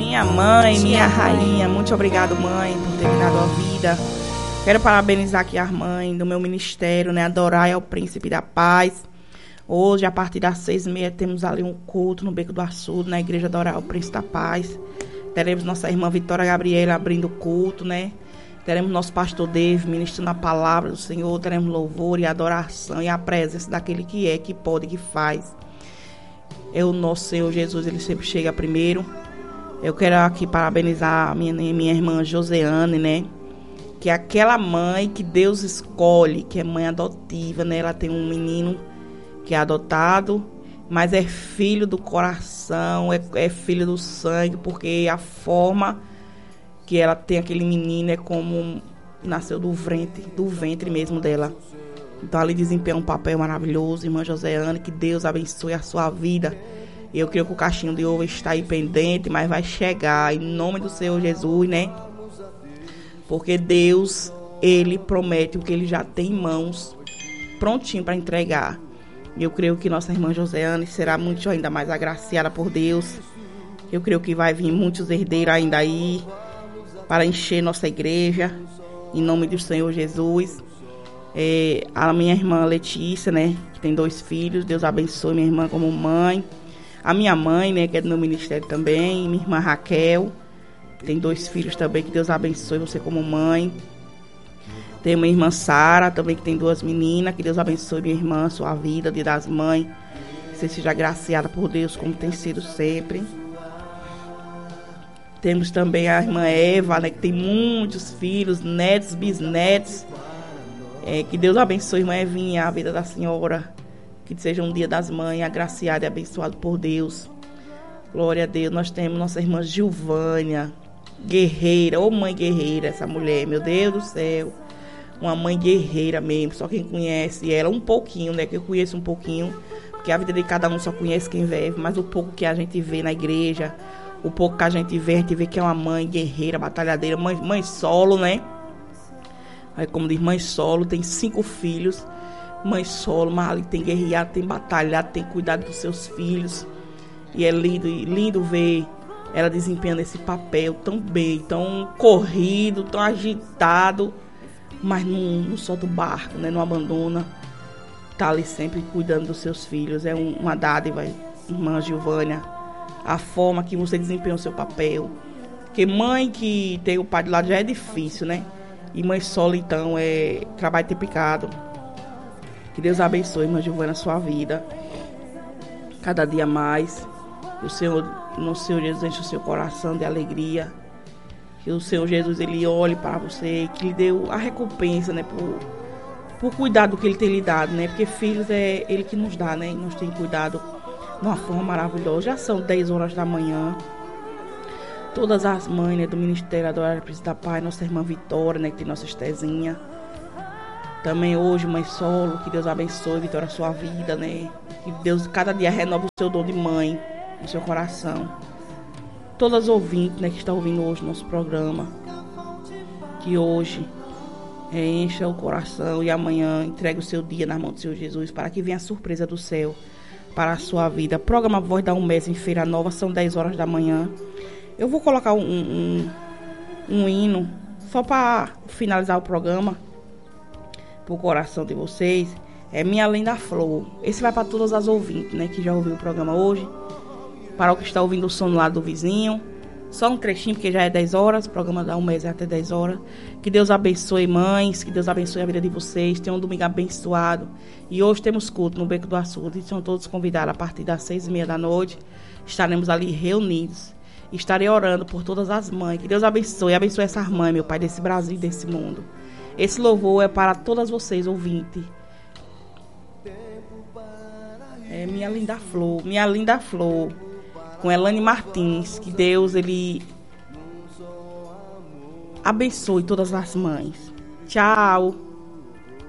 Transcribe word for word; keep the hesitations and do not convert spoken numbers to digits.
Minha mãe, minha rainha, muito obrigado, mãe, por ter me dado a vida. Quero parabenizar aqui as mães do meu ministério, né? Adorar ao Príncipe da Paz. Hoje, a partir das seis e meia, temos ali um culto no Beco do Açude, na Igreja Adorar ao Príncipe da Paz. Teremos nossa irmã Vitória Gabriela abrindo o culto, né? Teremos nosso pastor Dave ministrando a palavra do Senhor. Teremos louvor e adoração e a presença daquele que é, que pode, que faz. É o nosso Senhor Jesus, ele sempre chega primeiro. Eu quero aqui parabenizar a minha, minha irmã Joseane, né? Que é aquela mãe que Deus escolhe, que é mãe adotiva, né? Ela tem um menino que é adotado, mas é filho do coração, é, é filho do sangue, porque a forma que ela tem aquele menino é como nasceu do ventre, do ventre mesmo dela. Então ela desempenha um papel maravilhoso, irmã Joseane, que Deus abençoe a sua vida. Eu creio que o caixinho de ovo está aí pendente, mas vai chegar, em nome do Senhor Jesus, né? Porque Deus, ele promete o que ele já tem em mãos, prontinho para entregar. E eu creio que nossa irmã Joseane será muito ainda mais agraciada por Deus. Eu creio que vai vir muitos herdeiros ainda aí para encher nossa igreja, em nome do Senhor Jesus. É, a minha irmã Letícia, né, que tem dois filhos, Deus abençoe minha irmã como mãe. A minha mãe, né, que é do meu ministério também, minha irmã Raquel, tem dois filhos também, que Deus abençoe você como mãe. Tem uma irmã Sara também, que tem duas meninas, que Deus abençoe minha irmã, sua vida, Dia das Mães. Que você seja agraciada por Deus, como tem sido sempre. Temos também a irmã Eva, né, que tem muitos filhos, netos, bisnetos. É, que Deus abençoe, irmã Evinha, a vida da senhora. Que seja um Dia das Mães, agraciado e abençoado por Deus. Glória a Deus. Nós temos nossa irmã Gilvânia, guerreira, ô mãe guerreira, essa mulher, meu Deus do céu. Uma mãe guerreira mesmo, só quem conhece ela um pouquinho, né? Que eu conheço um pouquinho, porque a vida de cada um só conhece quem vive, mas o pouco que a gente vê na igreja, o pouco que a gente vê, a gente vê que é uma mãe guerreira, batalhadeira, mãe, mãe solo, né? Aí, como diz, mãe solo, tem cinco filhos, mãe solo, mas ali tem guerreado, tem batalhado, tem cuidado dos seus filhos. E é lindo, lindo ver ela desempenhando esse papel tão bem, tão corrido, tão agitado, mas não, não solta o barco, né? Não abandona. Tá ali sempre cuidando dos seus filhos. É um, uma dádiva, irmã Gilvânia, a forma que você desempenha o seu papel. Porque mãe que tem o pai de lado já é difícil, né? E mãe solo, então, é trabalho triplicado. Que Deus abençoe, irmã Gilvânia, a sua vida. Cada dia mais. O Senhor, no Senhor Jesus, enche o seu coração de alegria. Que o Senhor Jesus, ele olhe para você, que lhe deu a recompensa, né, por, por cuidar do que ele tem lhe dado, né, porque filhos é ele que nos dá, né, e nós temos cuidado de uma forma maravilhosa. Já são dez horas da manhã, todas as mães, né, do Ministério Adorar ao Príncipe da Paz, nossa irmã Vitória, né, que tem nossa Estezinha, também hoje, mãe solo, que Deus abençoe, Vitória, a sua vida, né, que Deus cada dia renova o seu dom de mãe no seu coração. Todas as ouvintes, né, que estão ouvindo hoje o nosso programa, que hoje é, encha o coração e amanhã entregue o seu dia nas mãos do Senhor Jesus, para que venha a surpresa do céu para a sua vida. Programa Voz da Um Mês em Feira Nova, são dez horas da manhã. Eu vou colocar um, um, um hino, só para finalizar o programa, para o coração de vocês. É Minha Linda Flor. Esse vai para todas as ouvintes, né, que já ouviu o programa hoje. Para o que está ouvindo o som do lado do vizinho. Só um trechinho, porque já é dez horas. O programa dá um mês, é até dez horas. Que Deus abençoe, mães. Que Deus abençoe a vida de vocês. Tenham um domingo abençoado. E hoje temos culto no Beco do Açude. E são todos convidados a partir das seis e meia da noite. Estaremos ali reunidos. Estarei orando por todas as mães. Que Deus abençoe. Abençoe essas mães, meu Pai, desse Brasil e desse mundo. Esse louvor é para todas vocês, ouvintes. É Minha Linda Flor. Minha Linda Flor. Com Elane Martins, que Deus, ele abençoe todas as mães. Tchau.